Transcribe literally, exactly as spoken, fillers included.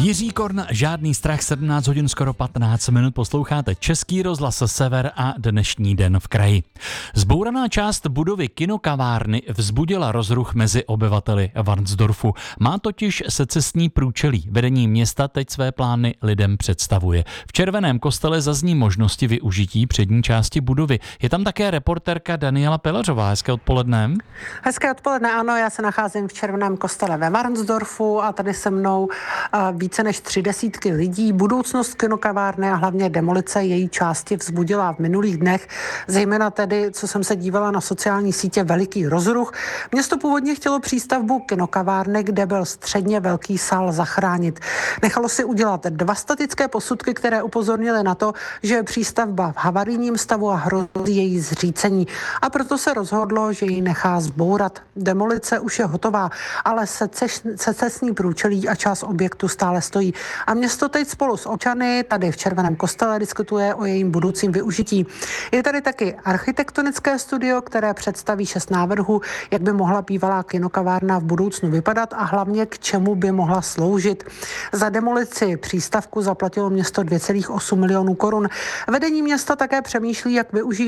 Jiří Korn, žádný strach, sedmnáct hodin skoro patnáct minut, posloucháte Český rozhlas Sever a dnešní den v kraji. Zbouraná část budovy kinokavárny vzbudila rozruch mezi obyvateli Varnsdorfu. Má totiž secesní průčelí. Vedení města teď své plány lidem představuje. V Červeném kostele zazní možnosti využití přední části budovy. Je tam také reportérka Daniela Pelařová. Hezké odpoledne. Hezké odpoledne, ano, já se nacházím v Červeném kostele ve Varnsdorfu a tady se mnou více než tři desítky lidí. Budoucnost kinokavárny a hlavně demolice její části vzbudila v minulých dnech, zejména tedy, co jsem se dívala na sociální sítě, veliký rozruch. Město původně chtělo přístavbu kinokavárny, kde byl středně velký sál, zachránit. Nechalo si udělat dva statické posudky, které upozornily na to, že je přístavba v havarijním stavu a hrozí její zřícení. A proto se rozhodlo, že ji nechá zbourat. Demolice už je hotová, ale secesní průčelí a část objektu stále stojí. A město teď spolu s občany tady v Červeném kostele diskutuje o jejím budoucím využití. Je tady taky architektonické studio, které představí šest návrhů, jak by mohla bývalá kinokavárna v budoucnu vypadat a hlavně k čemu by mohla sloužit. Za demolici přístavku zaplatilo město dvě celá osm milionů korun. Vedení města také přemýšlí, jak využít